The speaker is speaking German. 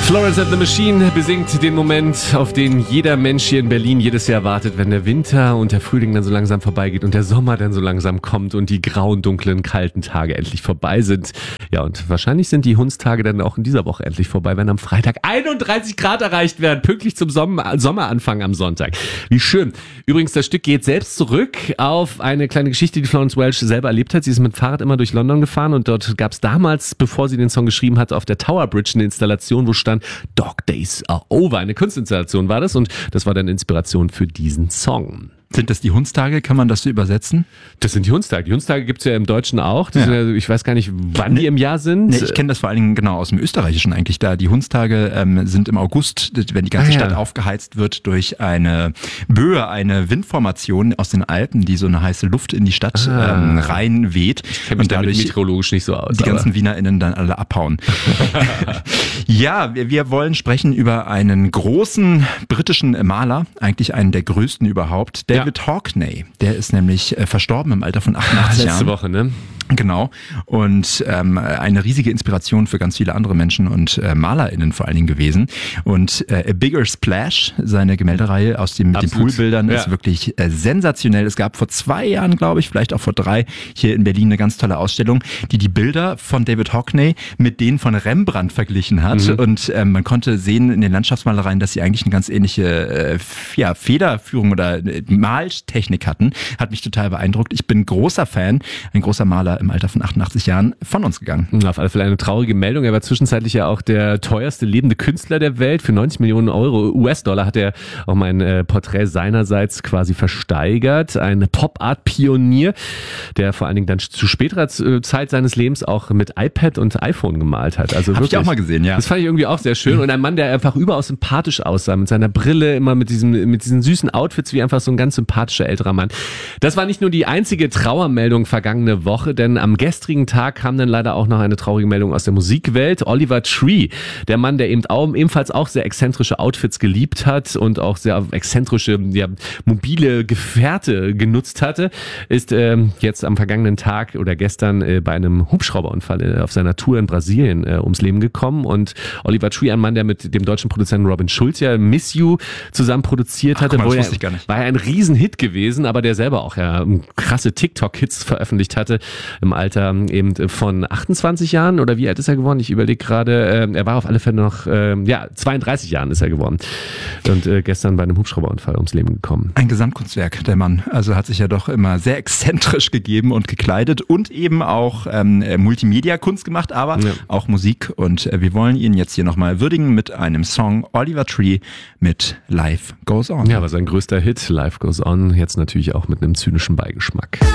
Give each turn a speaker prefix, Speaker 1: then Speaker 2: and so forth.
Speaker 1: Florence and the Machine besingt den Moment, auf den jeder Mensch hier in Berlin jedes Jahr wartet, wenn der Winter und der Frühling dann so langsam vorbeigeht und der Sommer dann so langsam kommt und die grauen, dunklen, kalten Tage endlich vorbei sind. Ja, und wahrscheinlich sind die Hundstage dann auch in dieser Woche endlich vorbei, wenn am Freitag 31 Grad erreicht werden, pünktlich zum Sommeranfang am Sonntag. Wie schön. Übrigens, das Stück geht selbst zurück auf eine kleine Geschichte, die Florence Welch selber erlebt hat. Sie ist mit dem Fahrrad immer durch London gefahren und dort gab es damals, bevor sie den Song geschrieben hat, auf der Tower Bridge eine Installation, wo stand Dog Days Are Over. Eine Kunstinstallation war das und das war dann Inspiration für diesen Song.
Speaker 2: Sind das die Hundstage? Kann man das so übersetzen?
Speaker 1: Das sind die Hundstage. Die Hundstage gibt's ja im Deutschen auch. Die sind ja, ich weiß gar nicht, wann die im Jahr sind.
Speaker 2: Nee, ich kenne das vor allen Dingen genau aus dem Österreichischen eigentlich. Da die Hundstage sind im August, wenn die ganze Stadt aufgeheizt wird durch eine Böe, eine Windformation aus den Alpen, die so eine heiße Luft in die Stadt rein weht.
Speaker 1: Ich kenne mich damit meteorologisch nicht so aus.
Speaker 2: Die ganzen WienerInnen dann alle abhauen. Ja, wir wollen sprechen über einen großen britischen Maler, eigentlich einen der größten überhaupt, David Hockney. Der ist nämlich verstorben im Alter von 88 Jahren.
Speaker 1: Letzte Woche, ne?
Speaker 2: Genau. Und eine riesige Inspiration für ganz viele andere Menschen und MalerInnen vor allen Dingen gewesen. Und A Bigger Splash, seine Gemäldereihe aus mit den Poolbildern, ist wirklich sensationell. Es gab vor 2 Jahren, glaube ich, vielleicht auch vor 3, hier in Berlin eine ganz tolle Ausstellung, die die Bilder von David Hockney mit denen von Rembrandt verglichen hat. Und man konnte sehen in den Landschaftsmalereien, dass sie eigentlich eine ganz ähnliche Federführung oder Maltechnik hatten. Hat mich total beeindruckt. Ich bin großer Fan, ein großer Maler im Alter von 88 Jahren von uns gegangen.
Speaker 1: Auf alle Fälle eine traurige Meldung. Er war zwischenzeitlich ja auch der teuerste lebende Künstler der Welt. Für 90 Millionen Euro US-Dollar hat er auch mein Porträt seinerseits quasi versteigert. Ein Pop-Art-Pionier, der vor allen Dingen dann zu späterer Zeit seines Lebens auch mit iPad und iPhone gemalt hat. Also
Speaker 2: habe ich auch mal gesehen, ja.
Speaker 1: Das fand ich irgendwie auch sehr schön. Und ein Mann, der einfach überaus sympathisch aussah, mit seiner Brille, immer mit diesen süßen Outfits, wie einfach so ein ganz sympathischer älterer Mann. Das war nicht nur die einzige Trauermeldung vergangene Woche, denn am gestrigen Tag kam dann leider auch noch eine traurige Meldung aus der Musikwelt. Oliver Tree, der Mann, der ebenfalls auch sehr exzentrische Outfits geliebt hat und auch sehr exzentrische, mobile Gefährte genutzt hatte, ist jetzt am vergangenen Tag oder gestern bei einem Hubschrauberunfall auf seiner Tour in Brasilien ums Leben gekommen. Und Oliver Tree, ein Mann, der mit dem deutschen Produzenten Robin Schulz ja Miss You zusammen produziert hatte,
Speaker 2: das wusste ich gar nicht.
Speaker 1: War ja ein Riesenhit gewesen, aber der selber auch krasse TikTok-Hits veröffentlicht hatte im Alter eben von 28 Jahren oder wie alt ist er geworden? Ich überlege gerade, er war auf alle Fälle noch, 32 Jahren ist er geworden und gestern bei einem Hubschrauberunfall ums Leben gekommen.
Speaker 2: Ein Gesamtkunstwerk, der Mann. Also hat sich ja doch immer sehr exzentrisch gegeben und gekleidet und eben auch Multimedia-Kunst gemacht, aber auch Musik und wir wollen ihn jetzt hier nochmal würdigen mit einem Song Oliver Tree mit Life Goes On.
Speaker 1: Ja, aber sein größter Hit, Life Goes On, jetzt natürlich auch mit einem zynischen Beigeschmack.